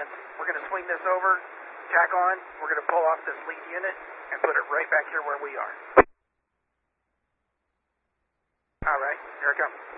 then we're going to swing this over, tack on, we're going to pull off this lead unit, and put it right back here where we are. All right, here it comes.